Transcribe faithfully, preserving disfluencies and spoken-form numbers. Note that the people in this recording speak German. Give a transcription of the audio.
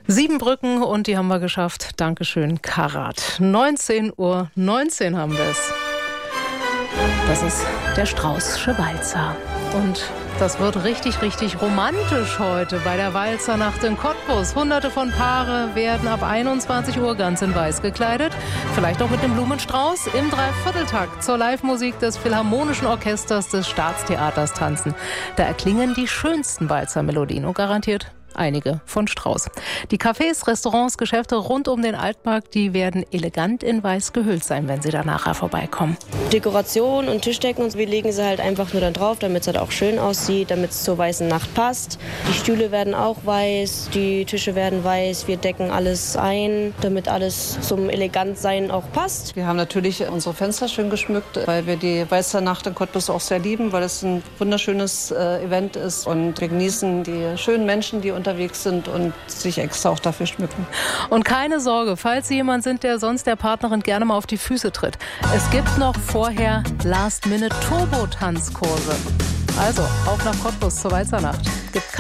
Sieben Brücken und die haben wir geschafft. Dankeschön, Karat. neunzehn Uhr neunzehn haben wir es. Das ist der Straußsche Walzer. Und das wird richtig, richtig romantisch heute bei der Walzernacht in Cottbus. Hunderte von Paare werden ab einundzwanzig Uhr ganz in weiß gekleidet. Vielleicht auch mit einem Blumenstrauß im Dreivierteltakt zur Live-Musik des Philharmonischen Orchesters des Staatstheaters tanzen. Da erklingen die schönsten Walzermelodien und garantiert einige von Strauß. Die Cafés, Restaurants, Geschäfte rund um den Altmarkt, die werden elegant in weiß gehüllt sein, wenn Sie da nachher vorbeikommen. Dekoration und Tischdecken, und wir legen sie halt einfach nur dann drauf, damit es halt auch schön aussieht, damit es zur weißen Nacht passt. Die Stühle werden auch weiß, die Tische werden weiß, wir decken alles ein, damit alles zum Elegantsein auch passt. Wir haben natürlich unsere Fenster schön geschmückt, weil wir die Walzernacht in Cottbus auch sehr lieben, weil es ein wunderschönes äh, Event ist und wir genießen die schönen Menschen, die unterwegs sind und sich extra auch dafür schmücken. Und keine Sorge, falls Sie jemand sind, der sonst der Partnerin gerne mal auf die Füße tritt. Es gibt noch vorher Last-Minute-Turbo-Tanzkurse. Also, auf nach Cottbus zur Walzernacht. Gibt